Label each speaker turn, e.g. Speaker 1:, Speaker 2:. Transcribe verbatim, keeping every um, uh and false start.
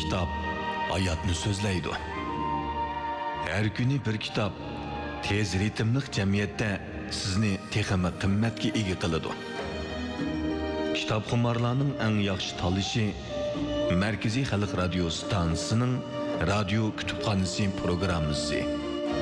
Speaker 1: kitap hayatını sözleydi. Her günü bir kitap tez ritmlik cemiyette sizni texmi qimmatga ega qiladi. Kitapxumarlarning eng yaxshi tanlashi Markaziy Xalq radio stansiyasining radio kutubxonasi programmasi.